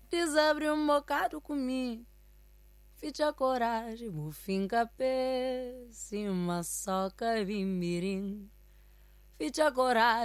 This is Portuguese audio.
desabre um bocado comigo. Ficha coragem, bufinca pé, cima soca bimbirim. Ficha coragem.